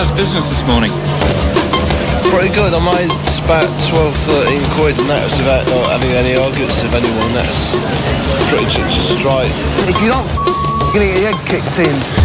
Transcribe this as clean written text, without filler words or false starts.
How's business this morning? Pretty good. I made about 12, 13 quid, and that was without not having any arguments with anyone. That's pretty just straight. If you don't get your head kicked in,